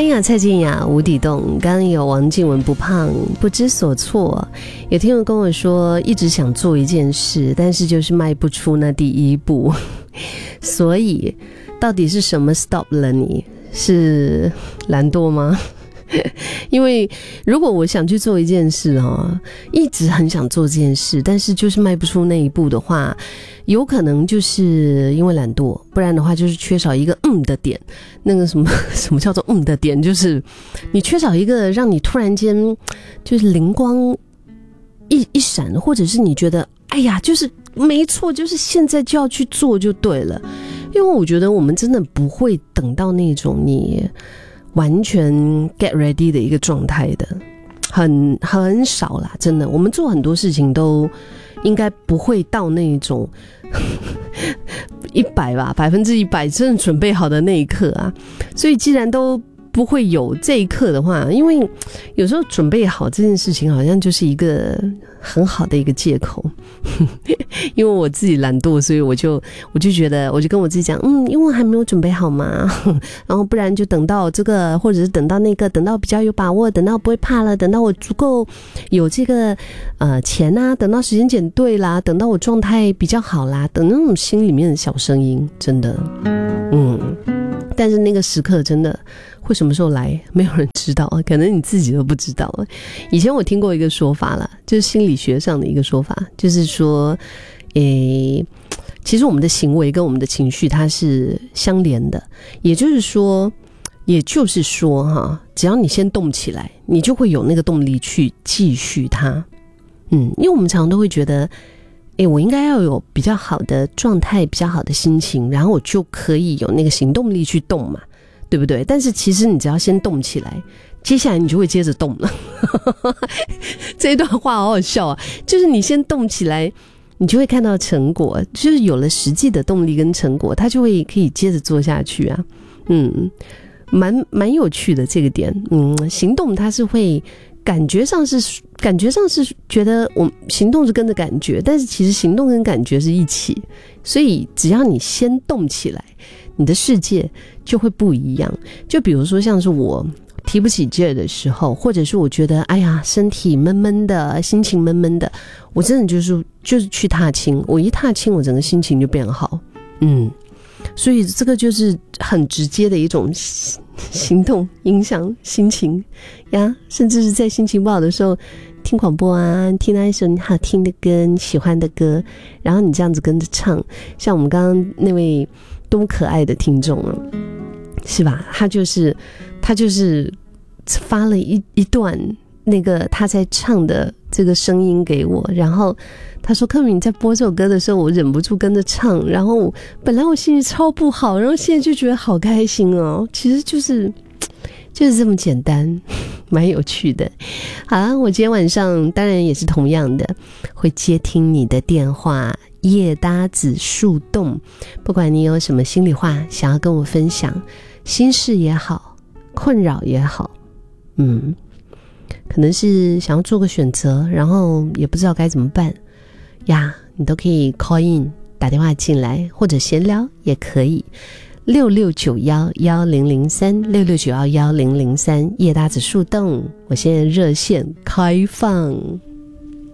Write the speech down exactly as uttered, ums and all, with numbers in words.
潘雅、蔡健雅、无底洞，刚刚有王静雯不胖不知所措。有听众跟我说，一直想做一件事，但是就是迈不出那第一步。所以，到底是什么 stop 了你？是懒惰吗？因为如果我想去做一件事哦，一直很想做这件事，但是就是迈不出那一步的话，有可能就是因为懒惰，不然的话就是缺少一个嗯的点。那个什么什么叫做嗯的点，就是你缺少一个让你突然间就是灵光一一闪，或者是你觉得哎呀就是没错，就是现在就要去做就对了。因为我觉得我们真的不会等到那种你完全 get ready 的一个状态的，很很少啦，真的。我们做很多事情都应该不会到那种一百吧，百分之一百真的准备好的那一刻啊。所以既然都不会有这一刻的话，因为有时候准备好这件事情好像就是一个很好的一个借口。因为我自己懒惰，所以我就我就觉得，我就跟我自己讲，嗯，因为我还没有准备好嘛，然后不然就等到这个，或者是等到那个，等到比较有把握，等到不会怕了，等到我足够有这个呃钱啊，等到时间点对啦，等到我状态比较好啦，等那种心里面的小声音，真的，嗯，但是那个时刻真的会什么时候来，没有人知道，可能你自己都不知道。以前我听过一个说法啦，就是心理学上的一个说法，就是说诶，其实我们的行为跟我们的情绪它是相连的，也就是说也就是说哈，只要你先动起来，你就会有那个动力去继续它。嗯，因为我们常常都会觉得诶，我应该要有比较好的状态，比较好的心情，然后我就可以有那个行动力去动嘛，对不对？但是其实你只要先动起来，接下来你就会接着动了。这一段话好好笑啊，就是你先动起来，你就会看到成果，就是有了实际的动力跟成果，它就会可以接着做下去啊。嗯，蛮蛮有趣的这个点。嗯，行动它是会感觉上是感觉上是觉得我行动是跟着感觉，但是其实行动跟感觉是一起，所以只要你先动起来，你的世界就会不一样。就比如说像是我提不起劲儿的时候，或者是我觉得哎呀身体闷闷的，心情闷闷的，我真的就是就是去踏青，我一踏青我整个心情就变好。嗯，所以这个就是很直接的一种行动影响心情呀，甚至是在心情不好的时候听广播啊，听到一首你好听的歌，你喜欢的歌，然后你这样子跟着唱，像我们刚刚那位多么可爱的听众啊，是吧？他就是他就是发了一一段那个他在唱的这个声音给我，然后他说柯敏在播这首歌的时候我忍不住跟着唱，然后本来我心情超不好，然后现在就觉得好开心哦。其实就是就是这么简单，蛮有趣的。好啦，我今天晚上当然也是同样的会接听你的电话，夜搭子树洞，不管你有什么心里话想要跟我分享，心事也好，困扰也好，嗯，可能是想要做个选择，然后也不知道该怎么办呀，你都可以 call in 打电话进来，或者闲聊也可以。六六九一一零零三六六九一一零零三夜搭子树洞，我现在热线开放。